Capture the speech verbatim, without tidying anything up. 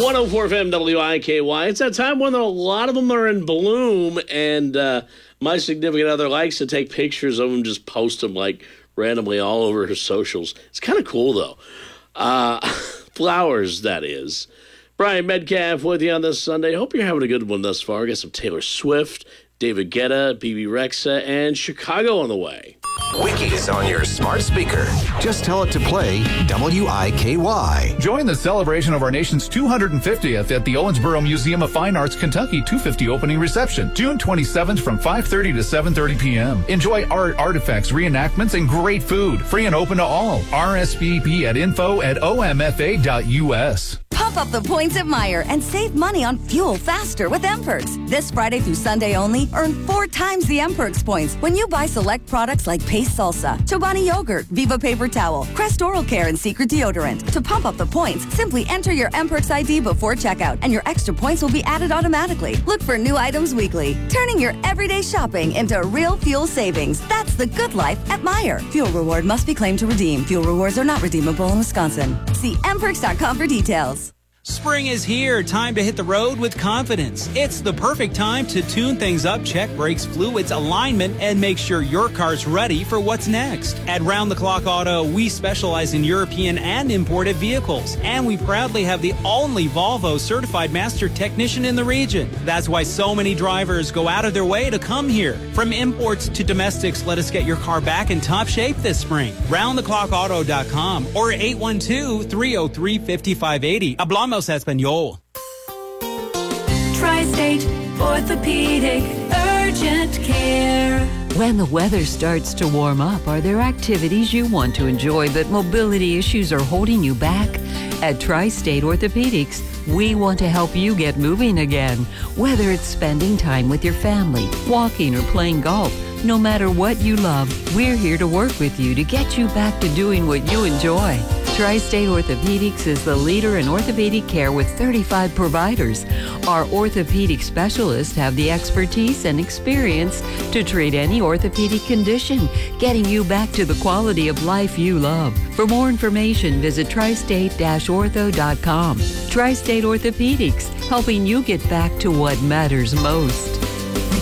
one oh four F M W I K Y. It's that time when a lot of them are in bloom, and uh, my significant other likes to take pictures of them, just post them like randomly all over her socials. It's kind of cool, though. Uh, flowers, that is. Brian Metcalf with you on this Sunday. Hope you're having a good one thus far. Got some Taylor Swift, David Guetta, B B Rexha, and Chicago on the way. Wikis on your smart speaker. Just tell it to play W I K Y. Join the celebration of our nation's two hundred fiftieth at the Owensboro Museum of Fine Arts, Kentucky two fifty opening reception, June twenty-seventh from five thirty to seven thirty p.m. Enjoy art, artifacts, reenactments, and great food. Free and open to all. R S V P at info at O M F A dot U S. Pump up the points at Meijer and save money on fuel faster with M-Perks. This Friday through Sunday only, earn four times the M-Perks points when you buy select products like Pace Salsa, Chobani Yogurt, Viva Paper Towel, Crest Oral Care, and Secret Deodorant. To pump up the points, simply enter your M-Perks I D before checkout, and your extra points will be added automatically. Look for new items weekly, turning your everyday shopping into real fuel savings. That's the good life at Meijer. Fuel reward must be claimed to redeem. Fuel rewards are not redeemable in Wisconsin. See M perks dot com for details. Spring is here. Time to hit the road with confidence. It's the perfect time to tune things up, check brakes, fluids, alignment, and make sure your car's ready for what's next. At Round the Clock Auto, we specialize in European and imported vehicles, and we proudly have the only Volvo certified master technician in the region. That's why so many drivers go out of their way to come here. From imports to domestics, let us get your car back in top shape this spring. round the clock auto dot com or eight one two, three oh three, five five eight oh. Hablamos Espanol. Tri-State Orthopedic Urgent Care. When the weather starts to warm up, are there activities you want to enjoy but mobility issues are holding you back? At Tri-State Orthopedics, we want to help you get moving again. Whether it's spending time with your family, walking, or playing golf, no matter what you love, we're here to work with you to get you back to doing what you enjoy. Tri-State Orthopedics is the leader in orthopedic care with thirty-five providers. Our orthopedic specialists have the expertise and experience to treat any orthopedic condition, getting you back to the quality of life you love. For more information, visit tri state ortho dot com. Tri-State Orthopedics, helping you get back to what matters most.